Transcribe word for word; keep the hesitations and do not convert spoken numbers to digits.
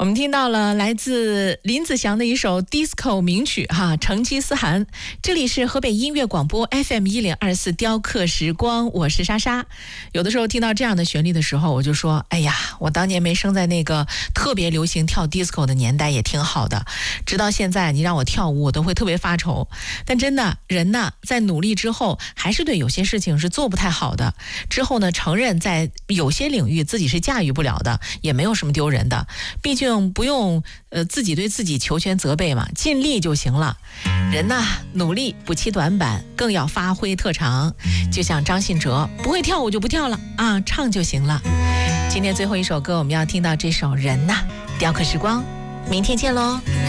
我们听到了来自林子祥的一首 disco 名曲哈，成吉思汗。这里是河北音乐广播 F M 一零二四雕刻时光，我是莎莎。有的时候听到这样的旋律的时候，我就说，哎呀，我当年没生在那个特别流行跳 disco 的年代也挺好的。直到现在，你让我跳舞，我都会特别发愁。但真的，人呢，在努力之后，还是对有些事情是做不太好的。之后呢，承认在有些领域自己是驾驭不了的，也没有什么丢人的。毕竟不用呃自己对自己求全责备嘛，尽力就行了。人呐，努力不弃短板，更要发挥特长。就像张信哲，不会跳舞就不跳了啊，唱就行了。今天最后一首歌，我们要听到这首《人呐》，雕刻时光，明天见喽。